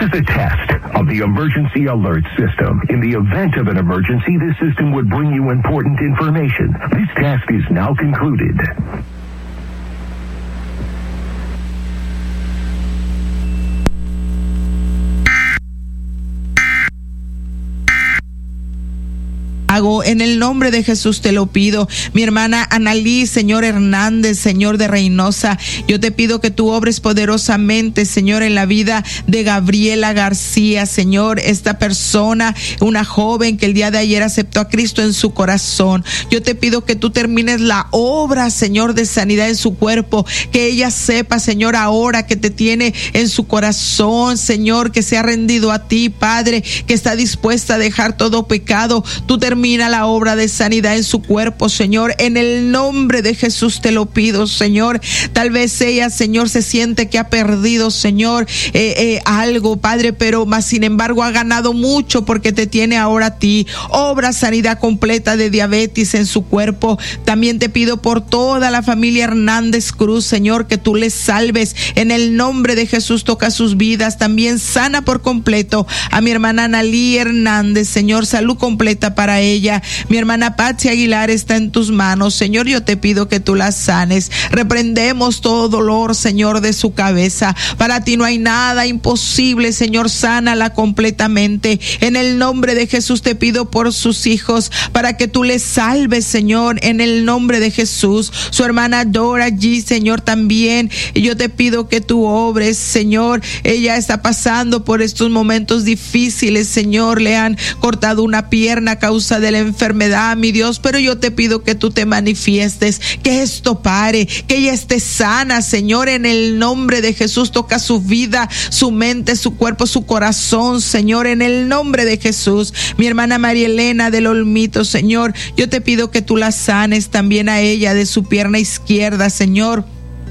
is a test of the emergency alert system. In the event of an emergency, this system would bring you important information. This task is now concluded. En el nombre de Jesús te lo pido. Mi hermana Analí, Señor Hernández, Señor de Reynosa, yo te pido que tú obres poderosamente, Señor, en la vida de Gabriela García, Señor, esta persona, una joven que el día de ayer aceptó a Cristo en su corazón. Yo te pido que tú termines la obra, Señor, de sanidad en su cuerpo, que ella sepa, Señor, ahora que te tiene en su corazón, Señor, que se ha rendido a ti, Padre, que está dispuesta a dejar todo pecado. Tú termina la obra de sanidad en su cuerpo, Señor, en el nombre de Jesús te lo pido, Señor. Tal vez ella, Señor, se siente que ha perdido, Señor, algo, Padre, pero más sin embargo ha ganado mucho porque te tiene ahora a ti. Obra sanidad completa de diabetes en su cuerpo. También te pido por toda la familia Hernández Cruz, Señor, que tú les salves en el nombre de Jesús. Toca sus vidas, también sana por completo a mi hermana Analí Hernández, Señor, salud completa para ella. Mi hermana Patsy Aguilar está en tus manos, Señor, yo te pido que tú la sanes. Reprendemos todo dolor, Señor, de su cabeza. Para ti no hay nada imposible, Señor, sánala completamente. En el nombre de Jesús te pido por sus hijos, para que tú les salves, Señor, en el nombre de Jesús. Su hermana Dora G, Señor, también, yo te pido que tú obres, Señor. Ella está pasando por estos momentos difíciles, Señor, le han cortado una pierna a causa de la enfermedad, mi Dios, pero yo te pido que tú te manifiestes, que esto pare, que ella esté sana, Señor, en el nombre de Jesús. Toca su vida, su mente, su cuerpo, su corazón, Señor, en el nombre de Jesús. Mi hermana María Elena del Olmito, Señor, yo te pido que tú la sanes también a ella de su pierna izquierda, Señor.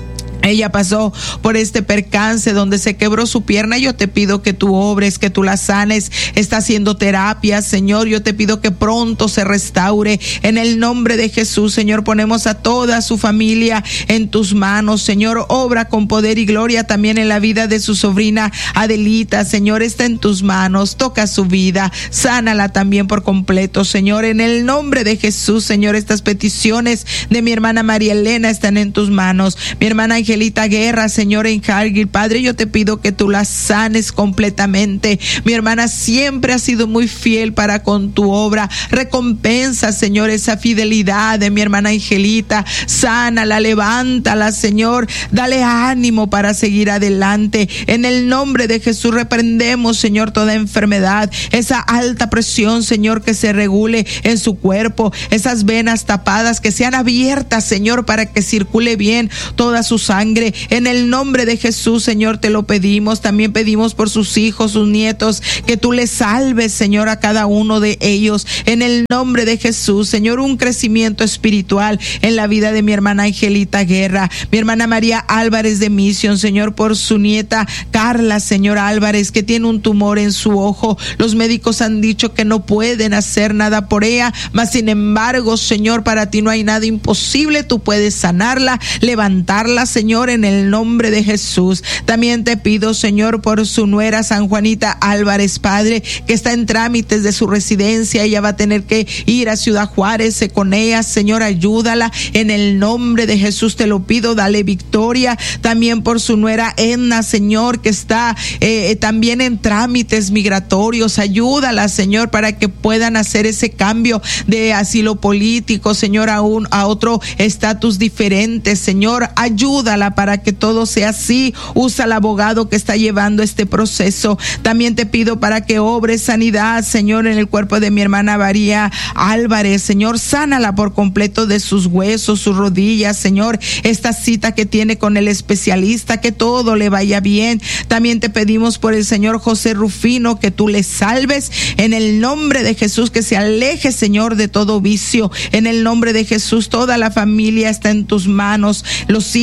Ella pasó por este percance donde se quebró su pierna. Yo te pido que tú obres, que tú la sanes. Está haciendo terapia, Señor. Yo te pido que pronto se restaure. En el nombre de Jesús, Señor, ponemos a toda su familia en tus manos, Señor. Obra con poder y gloria también en la vida de su sobrina Adelita, Señor. Está en tus manos. Toca su vida. Sánala también por completo, Señor. En el nombre de Jesús, Señor, estas peticiones de mi hermana María Elena están en tus manos. Mi hermana Angelita Guerra, Señor, en Cargill, Padre, yo te pido que tú la sanes completamente. Mi hermana siempre ha sido muy fiel para con tu obra. Recompensa, Señor, esa fidelidad de mi hermana Angelita. Sánala, levántala, Señor. Dale ánimo para seguir adelante. En el nombre de Jesús reprendemos, Señor, toda enfermedad, esa alta presión, Señor, que se regule en su cuerpo, esas venas tapadas que sean abiertas, Señor, para que circule bien toda su sangre. En el nombre de Jesús, Señor, te lo pedimos. También pedimos por sus hijos, sus nietos, que tú les salves, Señor, a cada uno de ellos. En el nombre de Jesús, Señor, un crecimiento espiritual en la vida de mi hermana Angelita Guerra. Mi hermana María Álvarez de Mission, Señor, por su nieta Carla, Señor Álvarez, que tiene un tumor en su ojo. Los médicos han dicho que no pueden hacer nada por ella, mas sin embargo, Señor, para ti no hay nada imposible. Tú puedes sanarla, levantarla, Señor, en el nombre de Jesús. También te pido, Señor, por su nuera San Juanita Álvarez, Padre, que está en trámites de su residencia. Ella va a tener que ir a Ciudad Juárez con ella. Señor, ayúdala. En el nombre de Jesús te lo pido. Dale victoria. También por su nuera Edna, Señor, que está también en trámites migratorios. Ayúdala, Señor, para que puedan hacer ese cambio de asilo político, Señor, a otro estatus diferente. Señor, ayúdala para que todo sea así. Usa al abogado que está llevando este proceso. También te pido para que obre sanidad, Señor, en el cuerpo de mi hermana María Álvarez. Señor, sánala por completo de sus huesos, sus rodillas, Señor. Esta cita que tiene con el especialista, que todo le vaya bien. También te pedimos por el Señor José Rufino, que tú le salves. En el nombre de Jesús, que se aleje, Señor, de todo vicio. En el nombre de Jesús, toda la familia está en tus manos. Los hijos y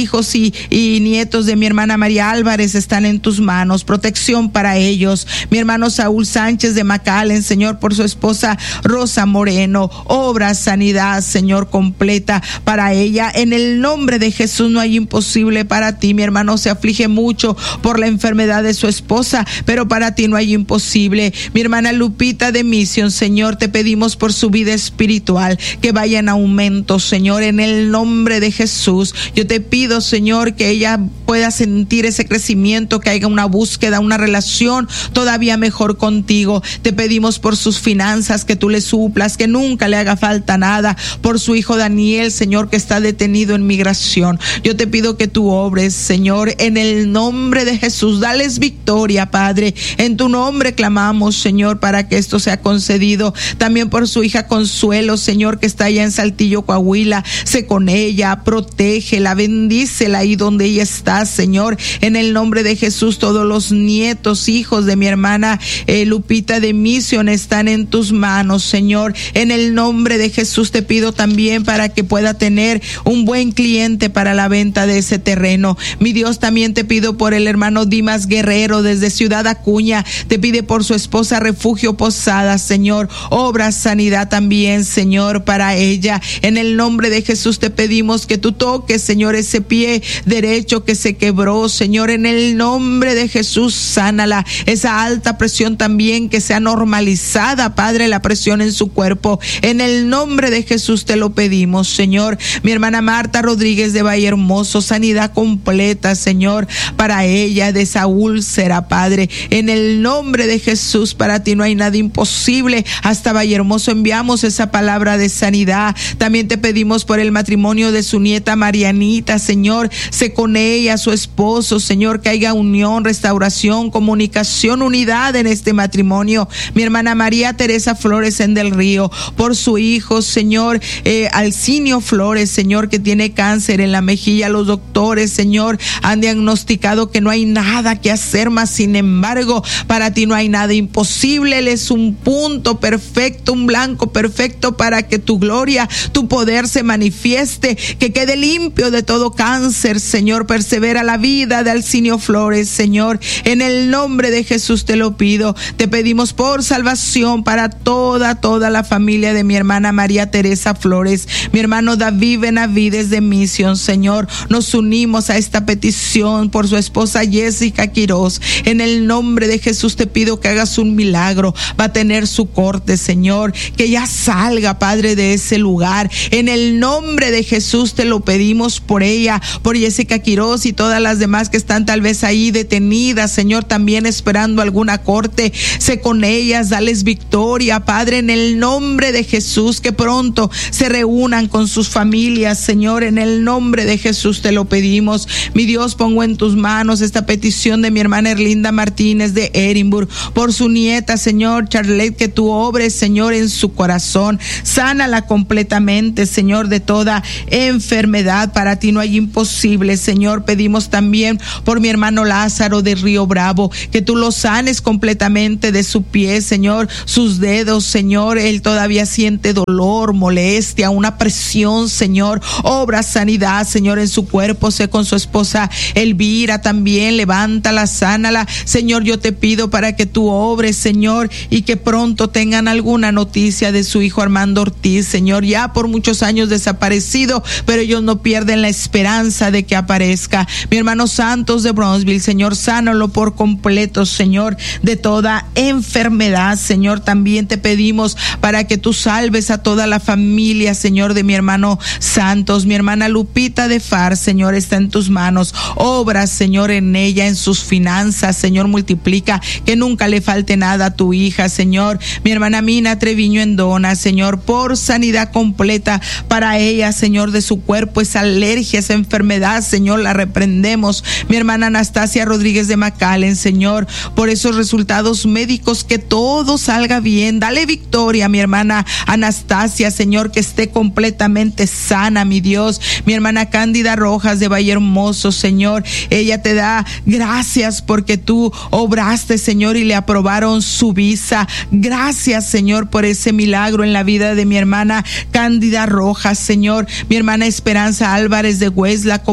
y nietos de mi hermana María Álvarez están en tus manos. Protección para ellos. Mi hermano Saúl Sánchez de McAllen, Señor, por su esposa Rosa Moreno. Obra sanidad, Señor, completa para ella. En el nombre de Jesús no hay imposible para ti. Mi hermano se aflige mucho por la enfermedad de su esposa, pero para ti no hay imposible. Mi hermana Lupita de Mission, Señor, te pedimos por su vida espiritual que vaya en aumento, Señor, en el nombre de Jesús. Yo te pido, Señor, que ella pueda sentir ese crecimiento, que haya una búsqueda, una relación todavía mejor contigo. Te pedimos por sus finanzas, que tú le suplas, que nunca le haga falta nada. Por su hijo Daniel, Señor, que está detenido en migración. Yo te pido que tú obres, Señor, en el nombre de Jesús. Dales victoria, Padre. En tu nombre clamamos, Señor, para que esto sea concedido. También por su hija Consuelo, Señor, que está allá en Saltillo, Coahuila. Sé con ella, protégela, bendícela ahí donde ella está, Señor. En el nombre de Jesús, todos los nietos, hijos de mi hermana Lupita de Mission están en tus manos, Señor. En el nombre de Jesús te pido también para que pueda tener un buen cliente para la venta de ese terreno. Mi Dios, también te pido por el hermano Dimas Guerrero desde Ciudad Acuña. Te pide por su esposa Refugio Posada, Señor. Obra sanidad también, Señor, para ella. En el nombre de Jesús te pedimos que tú toques, Señor, ese pie derecho que se quebró, Señor. En el nombre de Jesús, sánala. Esa alta presión también que sea normalizada, Padre, la presión en su cuerpo. En el nombre de Jesús te lo pedimos, Señor. Mi hermana Marta Rodríguez de Valle Hermoso, sanidad completa, Señor, para ella de esa úlcera, Padre. En el nombre de Jesús, para ti no hay nada imposible. Hasta Valle Hermoso enviamos esa palabra de sanidad. También te pedimos por el matrimonio de su nieta Marianita, Señor. Sé con ella, su esposo, Señor, que haya unión, restauración, comunicación, unidad en este matrimonio. Mi hermana María Teresa Flores en Del Río, por su hijo, Señor, Alcinio Flores, Señor, que tiene cáncer en la mejilla. Los doctores, Señor, han diagnosticado que no hay nada que hacer más. Sin embargo, para ti no hay nada imposible. Él es un punto perfecto, un blanco perfecto para que tu gloria, tu poder se manifieste, que quede limpio de todo cáncer, Señor. Persevera la vida de Alcinio Flores, Señor. En el nombre de Jesús te lo pido. Te pedimos por salvación para toda la familia de mi hermana María Teresa Flores, mi hermano David Benavides de Mission, Señor. Nos unimos a esta petición por su esposa Jessica Quiroz. En el nombre de Jesús te pido que hagas un milagro. Va a tener su corte, Señor, que ya salga, Padre, de ese lugar. En el nombre de Jesús te lo pedimos por ella, por Jessica Quiroz y todas las demás que están tal vez ahí detenidas, Señor, también esperando alguna corte. Sé con ellas, dales victoria, Padre, en el nombre de Jesús, que pronto se reúnan con sus familias, Señor. En el nombre de Jesús te lo pedimos. Mi Dios, pongo en tus manos esta petición de mi hermana Erlinda Martínez de Edinburgh, por su nieta, Señor, Charlotte, que tú obres, Señor, en su corazón. Sánala completamente, Señor, de toda enfermedad. Para ti no hay imposible, Señor. Pedimos también por mi hermano Lázaro de Río Bravo, que tú lo sanes completamente de su pie, Señor, sus dedos, Señor. Él todavía siente dolor, molestia, una presión, Señor. Obra sanidad, Señor, en su cuerpo. Sé con su esposa Elvira también. Levántala, sánala, Señor. Yo te pido para que tú obres, Señor, y que pronto tengan alguna noticia de su hijo Armando Ortiz, Señor, ya por muchos años desaparecido, pero ellos no pierden la esperanza de que aparezca. Mi hermano Santos de Bronzeville, Señor, sánalo por completo, Señor, de toda enfermedad, Señor. También te pedimos para que tú salves a toda la familia, Señor, de mi hermano Santos. Mi hermana Lupita de Far, Señor, está en tus manos. Obra, Señor, en ella, en sus finanzas, Señor, multiplica, que nunca le falte nada a tu hija, Señor. Mi hermana Mina Treviño en Dona, Señor, por sanidad completa para ella, Señor, de su cuerpo, esa alergia, esa enfermedad, Señor, la reprendemos. Mi hermana Anastasia Rodríguez de McAllen, Señor, por esos resultados médicos, que todo salga bien. Dale victoria a mi hermana Anastasia, Señor, que esté completamente sana, mi Dios. Mi hermana Cándida Rojas de Valle Hermoso, Señor, ella te da gracias porque tú obraste, Señor, y le aprobaron su visa. Gracias, Señor, por ese milagro en la vida de mi hermana Cándida Rojas, Señor. Mi hermana Esperanza Álvarez de Huesla,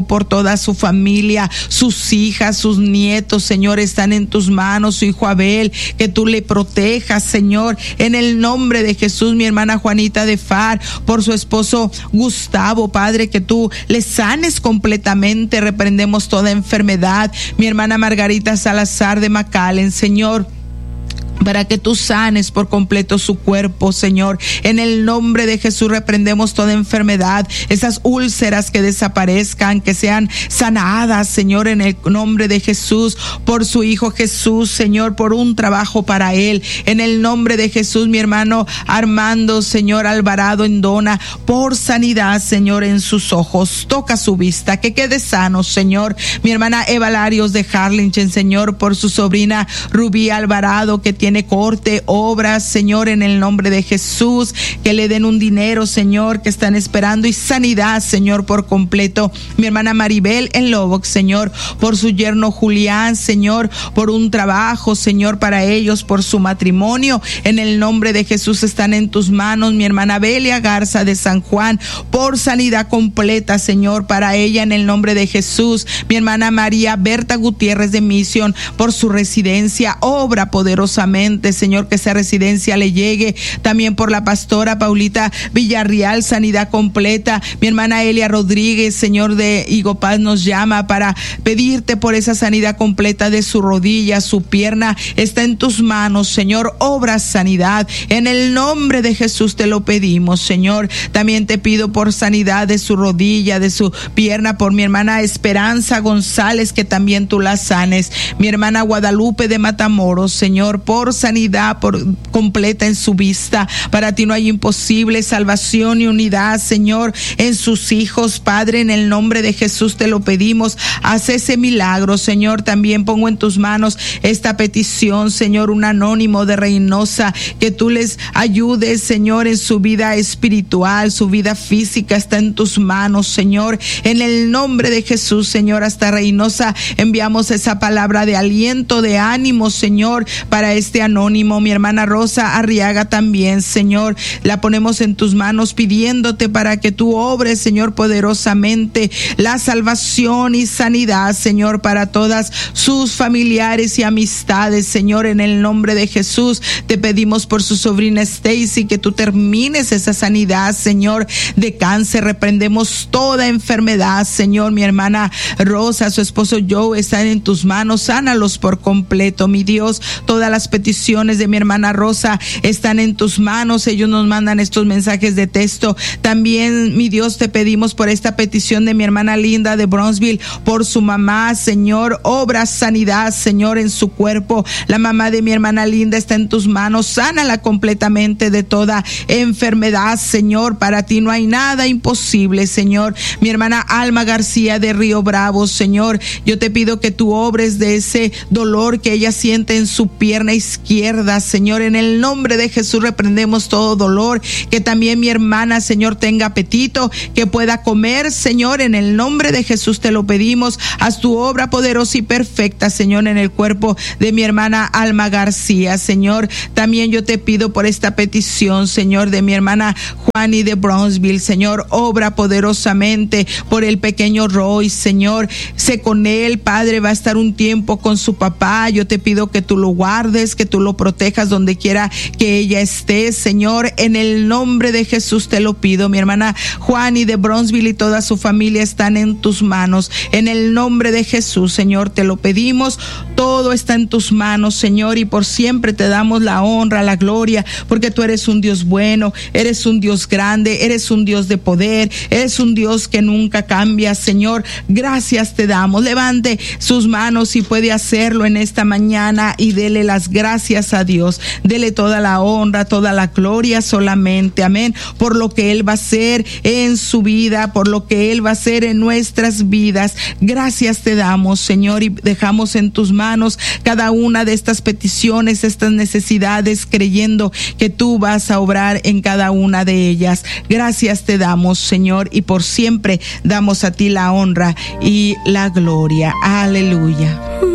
hijo, por toda su familia, sus hijas, sus nietos, Señor, están en tus manos. Su hijo Abel, que tú le protejas, Señor, en el nombre de Jesús. Mi hermana Juanita de Far, por su esposo Gustavo, Padre, que tú le sanes completamente. Reprendemos toda enfermedad. Mi hermana Margarita Salazar de McAllen, Señor, para que tú sanes por completo su cuerpo, Señor. En el nombre de Jesús reprendemos toda enfermedad, esas úlceras que desaparezcan, que sean sanadas, Señor, en el nombre de Jesús, por su Hijo Jesús, Señor, por un trabajo para él. En el nombre de Jesús, mi hermano Armando, Señor, Alvarado en Dona, por sanidad, Señor, en sus ojos. Toca su vista, que quede sano, Señor. Mi hermana Eva Larios de Harlingen, Señor, por su sobrina Rubí Alvarado, que tiene corte, obras, Señor, en el nombre de Jesús, que le den un dinero, Señor, que están esperando, y sanidad, Señor, por completo. Mi hermana Maribel en Lobox, Señor, por su yerno Julián, Señor, por un trabajo, Señor, para ellos, por su matrimonio, en el nombre de Jesús están en tus manos. Mi hermana Belia Garza de San Juan, por sanidad completa, Señor, para ella, en el nombre de Jesús. Mi hermana María Berta Gutiérrez de Mission, por su residencia, obra poderosamente, Señor, que esa residencia le llegue. También por la pastora Paulita Villarreal, sanidad completa. Mi hermana Elia Rodríguez, Señor, de Higopaz, nos llama para pedirte por esa sanidad completa de su rodilla, su pierna. Está en tus manos, Señor, obra sanidad. En el nombre de Jesús te lo pedimos, Señor. También te pido por sanidad de su rodilla, de su pierna, por mi hermana Esperanza González, que también tú la sanes. Mi hermana Guadalupe de Matamoros, Señor, por sanidad por completa en su vista. Para ti no hay imposible. Salvación y unidad, Señor, en sus hijos, Padre, en el nombre de Jesús te lo pedimos. Haz ese milagro, Señor. También pongo en tus manos esta petición, Señor, un anónimo de Reynosa, que tú les ayudes, Señor, en su vida espiritual, su vida física está en tus manos, Señor, en el nombre de Jesús, Señor. Hasta Reynosa enviamos esa palabra de aliento, de ánimo, Señor, para este anónimo. Mi hermana Rosa Arriaga también, Señor, la ponemos en tus manos pidiéndote para que tú obres, Señor, poderosamente la salvación y sanidad, Señor, para todas sus familiares y amistades, Señor, en el nombre de Jesús. Te pedimos por su sobrina Stacy que tú termines esa sanidad, Señor, de cáncer. Reprendemos toda enfermedad, Señor. Mi hermana Rosa, su esposo Joe, están en tus manos. Sánalos por completo, mi Dios. Todas las peticiones de mi hermana Rosa están en tus manos. Ellos nos mandan estos mensajes de texto. También, mi Dios, te pedimos por esta petición de mi hermana Linda de Bronzeville, por su mamá, Señor, obra sanidad, Señor, en su cuerpo. La mamá de mi hermana Linda está en tus manos. Sánala completamente de toda enfermedad, Señor. Para ti no hay nada imposible, Señor. Mi hermana Alma García de Río Bravo, Señor, yo te pido que tú obres de ese dolor que ella siente en su pierna izquierda, Señor. En el nombre de Jesús reprendemos todo dolor. Que también mi hermana, Señor, tenga apetito, que pueda comer, Señor. En el nombre de Jesús te lo pedimos. Haz tu obra poderosa y perfecta, Señor, en el cuerpo de mi hermana Alma García, Señor. También yo te pido por esta petición, Señor, de mi hermana Juani de Bronzeville, Señor, obra poderosamente por el pequeño Roy, Señor. Sé con él, Padre, va a estar un tiempo con su papá. Yo te pido que tú lo guardes, que tú lo protejas donde quiera que ella esté, Señor. En el nombre de Jesús te lo pido. Mi hermana Juani de Bronzeville y toda su familia están en tus manos. En el nombre de Jesús, Señor, te lo pedimos. Todo está en tus manos, Señor, y por siempre te damos la honra, la gloria, porque tú eres un Dios bueno, eres un Dios grande, eres un Dios de poder, eres un Dios que nunca cambia, Señor. Gracias te damos. Levante sus manos si puede hacerlo en esta mañana y dele las gracias a Dios. Dele toda la honra, toda la gloria solamente, amén, por lo que Él va a hacer en su vida, por lo que Él va a hacer en nuestras vidas. Gracias te damos, Señor, y dejamos en tus manos cada una de estas peticiones, estas necesidades, creyendo que tú vas a obrar en cada una de ellas. Gracias te damos, Señor, y por siempre damos a ti la honra y la gloria. Aleluya.